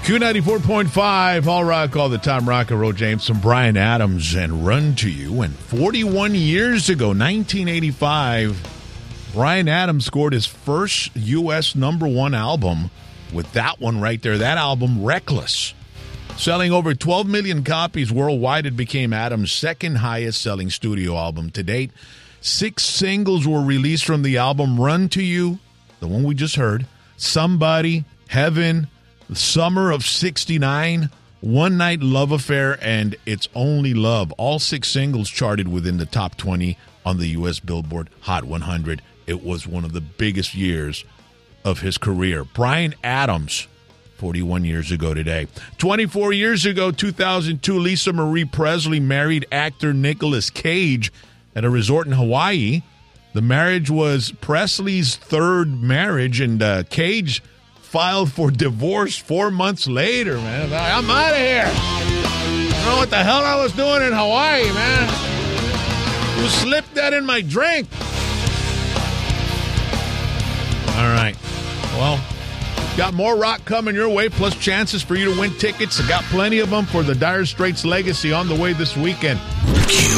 Q94.5, All Rock, all the time. Rock and Roll James, some Bryan Adams, and Run to You. And 41 years ago, 1985, Bryan Adams scored his first U.S. #1 album with that one right there. That album, Reckless. Selling over 12 million copies worldwide, it became Adams' second highest selling studio album to date. 6 singles were released from the album: Run to You, the one we just heard, Somebody, Heaven, Summer of '69, One Night Love Affair, and It's Only Love. All 6 singles charted within the top 20 on the U.S. Billboard Hot 100. It was one of the biggest years of his career. Bryan Adams, 41 years ago today. 24 years ago, 2002, Lisa Marie Presley married actor Nicolas Cage at a resort in Hawaii. The marriage was Presley's 3rd marriage, and Cage filed for divorce 4 months later, man. I'm out of here. I don't know what the hell I was doing in Hawaii, man. You slipped that in my drink. All right. Well, got more rock coming your way, plus chances for you to win tickets. I got plenty of them for the Dire Straits Legacy on the way this weekend.